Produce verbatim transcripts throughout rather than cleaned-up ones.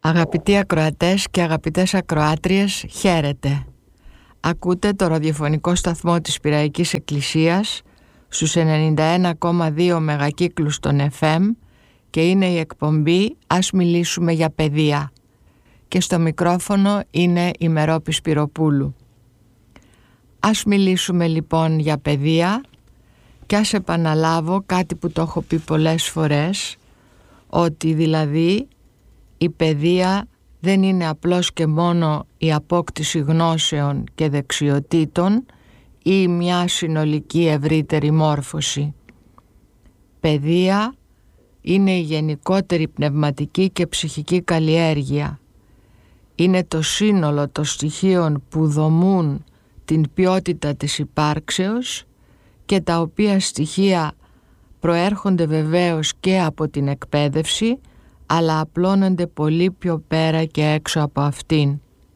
Αγαπητοί ακροατές και αγαπητές ακροάτριες, χαίρετε. Ακούτε το ραδιοφωνικό σταθμό της Πειραϊκής Εκκλησίας στους ενενήντα ένα κόμμα δύο μεγακύκλους των εφ εμ και είναι η εκπομπή «Ας μιλήσουμε για παιδεία». Και στο μικρόφωνο είναι η Μερόπη Σπυροπούλου. Ας μιλήσουμε λοιπόν για παιδεία και ας επαναλάβω κάτι που το έχω πει πολλές φορές, ότι δηλαδή η παιδεία δεν είναι απλώς και μόνο η απόκτηση γνώσεων και δεξιοτήτων ή μια συνολική ευρύτερη μόρφωση. Παιδεία είναι η γενικότερη πνευματική και ψυχική καλλιέργεια. Είναι το σύνολο των στοιχείων που δομούν την ποιότητα της υπάρξεως και τα οποία στοιχεία προέρχονται βεβαίως και από την εκπαίδευση, αλλά απλώνονται πολύ πιο πέρα και έξω από αυτήν.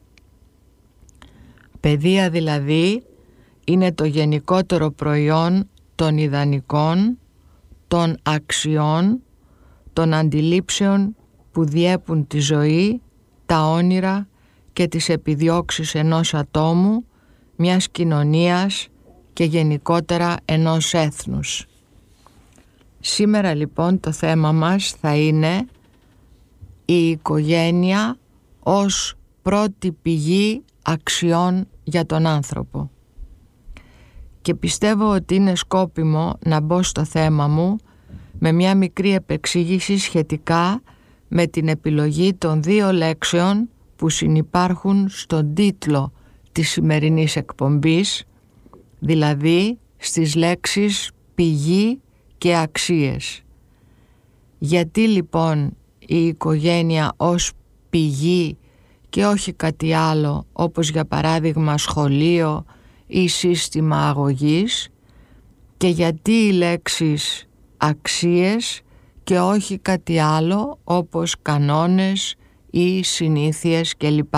Παιδεία δηλαδή είναι το γενικότερο προϊόν των ιδανικών, των αξιών, των αντιλήψεων που διέπουν τη ζωή, τα όνειρα και τις επιδιώξεις ενός ατόμου, μιας κοινωνίας και γενικότερα ενός έθνους. Σήμερα λοιπόν το θέμα μας θα είναι η οικογένεια ως πρώτη πηγή αξιών για τον άνθρωπο. Και πιστεύω ότι είναι σκόπιμο να μπω στο θέμα μου με μια μικρή επεξήγηση σχετικά με την επιλογή των δύο λέξεων που συνυπάρχουν στον τίτλο της σημερινής εκπομπής, δηλαδή στις λέξεις πηγή και αξίες. Γιατί λοιπόν η οικογένεια ως πηγή και όχι κάτι άλλο, όπως για παράδειγμα σχολείο ή σύστημα αγωγής, και γιατί οι λέξεις αξίες και όχι κάτι άλλο όπως κανόνες ή συνήθειες κλπ.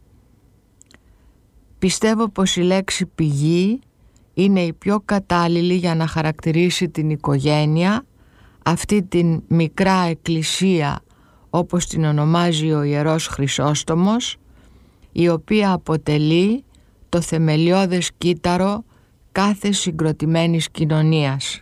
Πιστεύω πως η λέξη πηγή είναι η πιο κατάλληλη για να χαρακτηρίσει την οικογένεια, αυτή την μικρά εκκλησία όπως την ονομάζει ο Ιερός Χρυσόστομος, η οποία αποτελεί το θεμελιώδες κύτταρο κάθε συγκροτημένης κοινωνίας.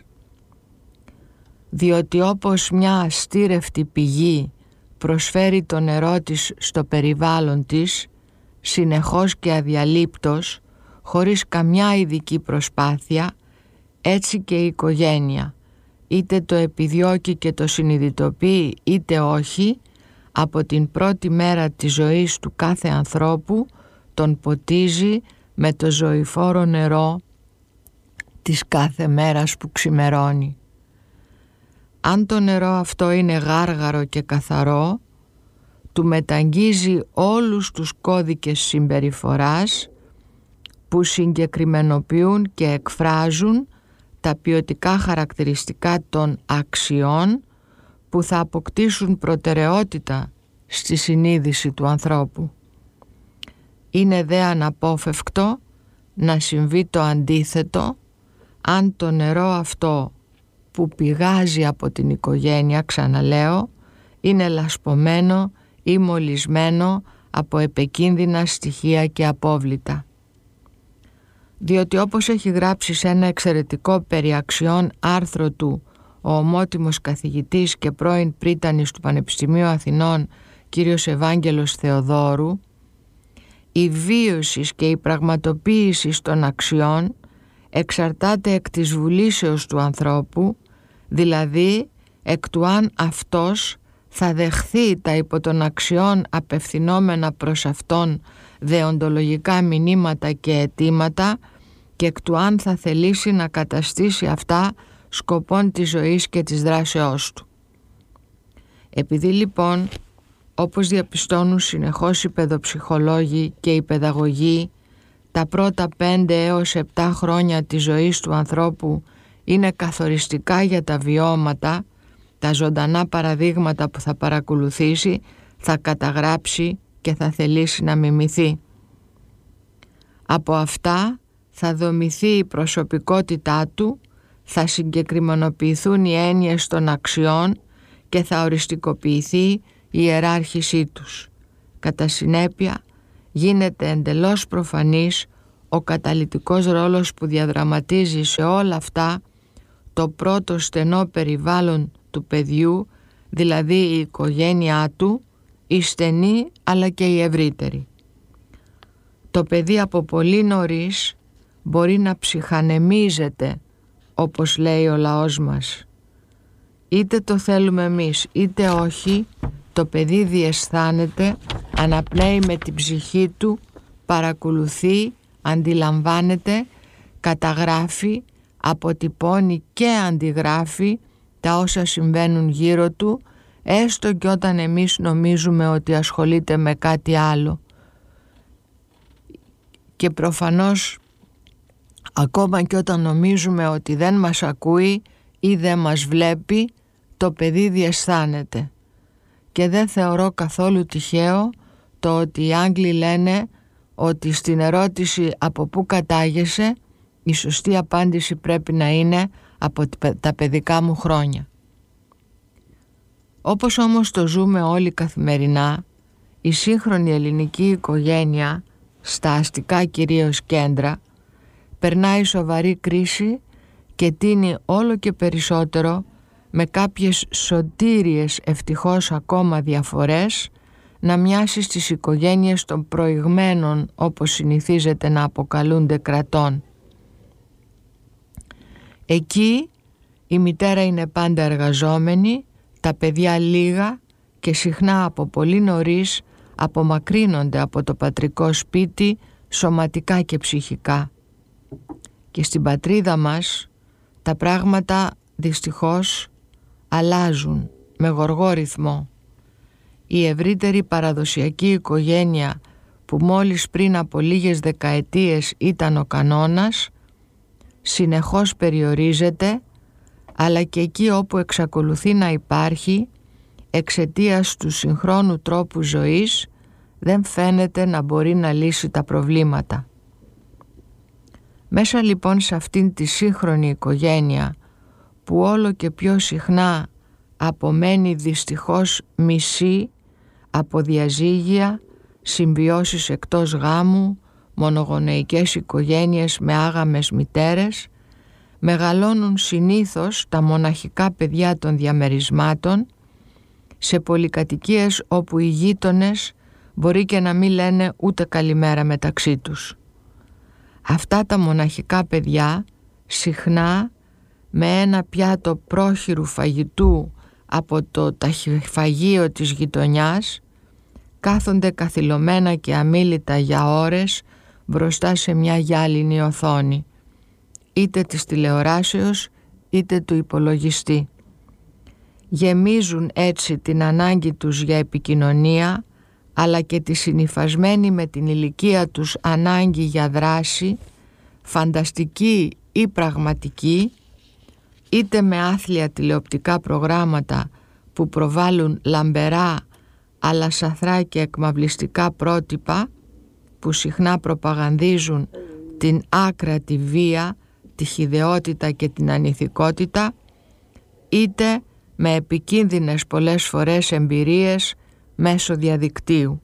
Διότι όπως μια αστήρευτη πηγή προσφέρει το νερό της στο περιβάλλον της, συνεχώς και αδιαλείπτως, χωρίς καμιά ειδική προσπάθεια, έτσι και η οικογένεια, είτε το επιδιώκει και το συνειδητοποιεί είτε όχι, από την πρώτη μέρα της ζωής του κάθε ανθρώπου τον ποτίζει με το ζωηφόρο νερό της κάθε μέρας που ξημερώνει. Αν το νερό αυτό είναι γάργαρο και καθαρό, του μεταγγίζει όλους τους κώδικες συμπεριφοράς που συγκεκριμενοποιούν και εκφράζουν τα ποιοτικά χαρακτηριστικά των αξιών που θα αποκτήσουν προτεραιότητα στη συνείδηση του ανθρώπου. Είναι δε αναπόφευκτο να συμβεί το αντίθετο αν το νερό αυτό που πηγάζει από την οικογένεια, ξαναλέω, είναι λασπωμένο ή μολυσμένο από επικίνδυνα στοιχεία και απόβλητα. Διότι όπως έχει γράψει σε ένα εξαιρετικό περί αξιών άρθρο του ο ομότιμος καθηγητής και πρώην πρίτανης του Πανεπιστημίου Αθηνών κύριος Ευάγγελος Θεοδόρου, η βίωση και η πραγματοποίηση των αξιών εξαρτάται εκ της βουλήσεως του ανθρώπου, δηλαδή εκ του αν αυτός θα δεχθεί τα υπό των αξιών απευθυνόμενα προς αυτόν δεοντολογικά μηνύματα και αιτήματα και εκ του αν θα θελήσει να καταστήσει αυτά σκοπών της ζωής και της δράσεώς του. Επειδή λοιπόν, όπως διαπιστώνουν συνεχώς οι παιδοψυχολόγοι και οι παιδαγωγοί, τα πρώτα πέντε έως επτά χρόνια της ζωής του ανθρώπου είναι καθοριστικά για τα βιώματα, τα ζωντανά παραδείγματα που θα παρακολουθήσει, θα καταγράψει και θα θελήσει να μιμηθεί. Από αυτά θα δομηθεί η προσωπικότητά του, θα συγκεκριμενοποιηθούν οι έννοιες των αξιών και θα οριστικοποιηθεί η ιεράρχησή τους. Κατά συνέπεια, γίνεται εντελώς προφανής ο καταλυτικός ρόλος που διαδραματίζει σε όλα αυτά το πρώτο στενό περιβάλλον του παιδιού, δηλαδή η οικογένειά του, η στενή αλλά και η ευρύτερη. Το παιδί από πολύ νωρίς μπορεί να ψυχανεμίζεται, όπως λέει ο λαός μας. Είτε το θέλουμε εμείς είτε όχι, το παιδί διαισθάνεται, αναπνέει με την ψυχή του, παρακολουθεί, αντιλαμβάνεται, καταγράφει, αποτυπώνει και αντιγράφει τα όσα συμβαίνουν γύρω του, έστω και όταν εμείς νομίζουμε ότι ασχολείται με κάτι άλλο. Και προφανώς ακόμα και όταν νομίζουμε ότι δεν μας ακούει ή δεν μας βλέπει, το παιδί διαισθάνεται. Και δεν θεωρώ καθόλου τυχαίο το ότι οι Άγγλοι λένε ότι στην ερώτηση από πού κατάγεσαι, η σωστή απάντηση πρέπει να είναι από τα παιδικά μου χρόνια. Όπως όμως το ζούμε όλοι καθημερινά, η σύγχρονη ελληνική οικογένεια, στα αστικά κυρίως κέντρα, περνάει σοβαρή κρίση και τίνει όλο και περισσότερο, με κάποιες σωτήριες ευτυχώς ακόμα διαφορές, να μοιάσει στις οικογένειες των προηγμένων, όπως συνηθίζεται να αποκαλούνται, κρατών. Εκεί η μητέρα είναι πάντα εργαζόμενη, τα παιδιά λίγα και συχνά από πολύ νωρίς απομακρύνονται από το πατρικό σπίτι σωματικά και ψυχικά. Και στην πατρίδα μας τα πράγματα δυστυχώς αλλάζουν με γοργό ρυθμό. Η ευρύτερη παραδοσιακή οικογένεια που μόλις πριν από λίγες δεκαετίες ήταν ο κανόνας, συνεχώς περιορίζεται, αλλά και εκεί όπου εξακολουθεί να υπάρχει, εξαιτίας του συγχρόνου τρόπου ζωής, δεν φαίνεται να μπορεί να λύσει τα προβλήματα. Μέσα λοιπόν σε αυτήν τη σύγχρονη οικογένεια, που όλο και πιο συχνά απομένει δυστυχώς μισή από διαζύγια, συμβιώσεις εκτός γάμου, μονογονεϊκές οικογένειες με άγαμες μητέρες, μεγαλώνουν συνήθως τα μοναχικά παιδιά των διαμερισμάτων σε πολυκατοικίες όπου οι γείτονες μπορεί και να μην λένε ούτε καλημέρα μεταξύ τους. Αυτά τα μοναχικά παιδιά συχνά με ένα πιάτο πρόχειρου φαγητού από το ταχυφαγείο της γειτονιάς κάθονται καθυλωμένα και αμίλητα για ώρες μπροστά σε μια γυάλινη οθόνη, είτε της τηλεοράσεως είτε του υπολογιστή. Γεμίζουν έτσι την ανάγκη τους για επικοινωνία, αλλά και τη συνυφασμένη με την ηλικία τους ανάγκη για δράση, φανταστική ή πραγματική, είτε με άθλια τηλεοπτικά προγράμματα που προβάλλουν λαμπερά αλλά σαθρά και εκμαυλιστικά πρότυπα που συχνά προπαγανδίζουν την άκρατη βία, τη χυδαιότητα και την ανηθικότητα, είτε με επικίνδυνες πολλές φορές εμπειρίες μέσω διαδικτύου.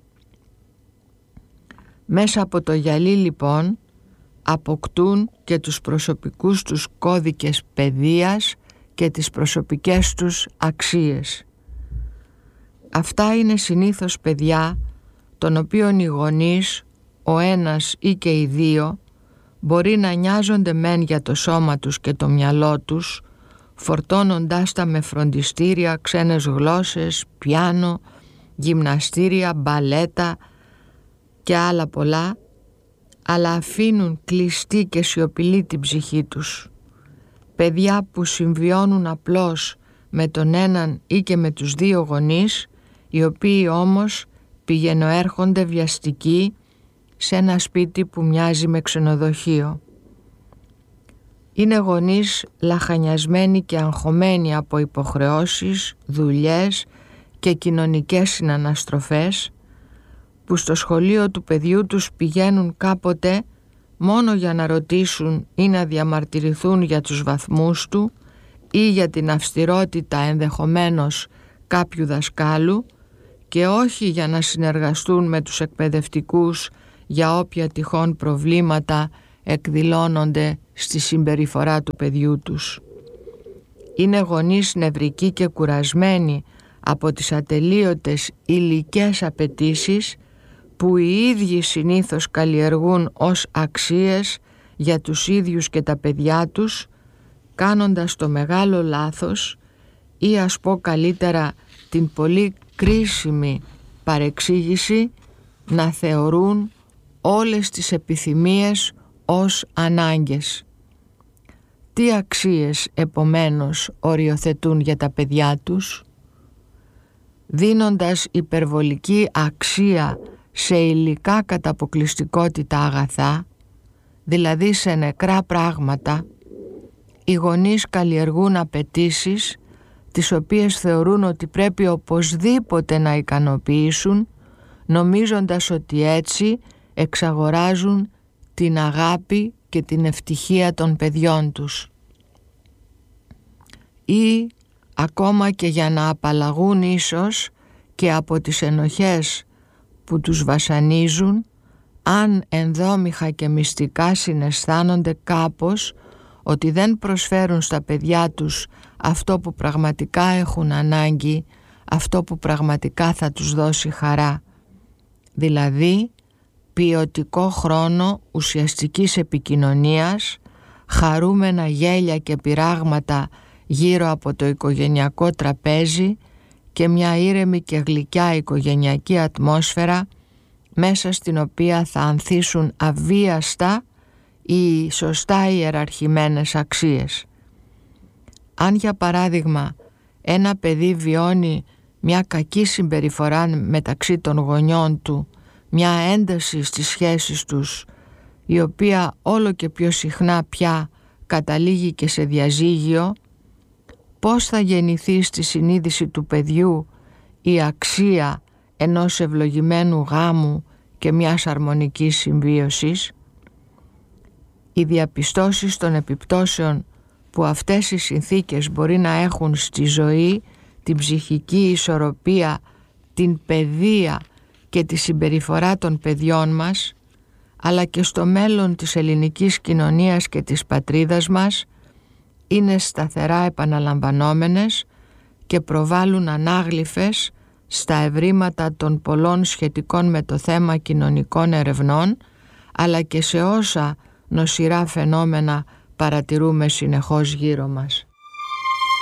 Μέσα από το γυαλί λοιπόν αποκτούν και τους προσωπικούς τους κώδικες παιδείας και τις προσωπικές τους αξίες. Αυτά είναι συνήθως παιδιά των οποίων οι γονείς, ο ένας ή και οι δύο, μπορεί να νοιάζονται μεν για το σώμα τους και το μυαλό τους, φορτώνοντάς τα με φροντιστήρια, ξένες γλώσσες, πιάνο, γυμναστήρια, μπαλέτα και άλλα πολλά, αλλά αφήνουν κλειστή και σιωπηλή την ψυχή τους. Παιδιά που συμβιώνουν απλώς με τον έναν ή και με τους δύο γονείς, οι οποίοι όμως πηγαινοέρχονται βιαστικοί σε ένα σπίτι που μοιάζει με ξενοδοχείο. Είναι γονείς λαχανιασμένοι και αγχωμένοι από υποχρεώσεις, δουλειές και κοινωνικές συναναστροφές, που στο σχολείο του παιδιού τους πηγαίνουν κάποτε μόνο για να ρωτήσουν ή να διαμαρτυρηθούν για τους βαθμούς του ή για την αυστηρότητα ενδεχομένως κάποιου δασκάλου, και όχι για να συνεργαστούν με τους εκπαιδευτικούς για όποια τυχόν προβλήματα εκδηλώνονται στη συμπεριφορά του παιδιού τους. Είναι γονείς νευρικοί και κουρασμένοι από τις ατελείωτες υλικές απαιτήσεις που οι ίδιοι συνήθως καλλιεργούν ως αξίες για τους ίδιους και τα παιδιά τους, κάνοντας το μεγάλο λάθος ή ας πω καλύτερα την πολύ κρίσιμη παρεξήγηση να θεωρούν όλες τις επιθυμίες ως ανάγκες. Τι αξίες επομένως οριοθετούν για τα παιδιά τους? Δίνοντας υπερβολική αξία σε υλικά κατά αποκλειστικότητα αγαθά, δηλαδή σε νεκρά πράγματα, οι γονείς καλλιεργούν απαιτήσεις τις οποίες θεωρούν ότι πρέπει οπωσδήποτε να ικανοποιήσουν, νομίζοντας ότι έτσι εξαγοράζουν την αγάπη και την ευτυχία των παιδιών τους. Ή ακόμα και για να απαλλαγούν ίσως και από τις ενοχές που τους βασανίζουν, αν ενδόμηχα και μυστικά συναισθάνονται κάπως ότι δεν προσφέρουν στα παιδιά τους αυτό που πραγματικά έχουν ανάγκη, αυτό που πραγματικά θα τους δώσει χαρά, δηλαδή ποιοτικό χρόνο ουσιαστικής επικοινωνίας, χαρούμενα γέλια και πειράγματα γύρω από το οικογενειακό τραπέζι και μια ήρεμη και γλυκιά οικογενειακή ατμόσφαιρα μέσα στην οποία θα ανθίσουν αβίαστα οι σωστά ιεραρχημένες αξίες. Αν για παράδειγμα ένα παιδί βιώνει μια κακή συμπεριφορά μεταξύ των γονιών του, μια ένταση στις σχέσεις τους, η οποία όλο και πιο συχνά πια καταλήγει και σε διαζύγιο, πώς θα γεννηθεί στη συνείδηση του παιδιού η αξία ενός ευλογημένου γάμου και μιας αρμονικής συμβίωσης? Οι διαπιστώσεις των επιπτώσεων που αυτές οι συνθήκες μπορεί να έχουν στη ζωή, την ψυχική ισορροπία, την παιδεία και τη συμπεριφορά των παιδιών μας, αλλά και στο μέλλον της ελληνικής κοινωνίας και της πατρίδας μας, είναι σταθερά επαναλαμβανόμενες και προβάλλουν ανάγλυφες στα ευρήματα των πολλών σχετικών με το θέμα κοινωνικών ερευνών, αλλά και σε όσα νοσηρά φαινόμενα παρατηρούμε συνεχώς γύρω μας.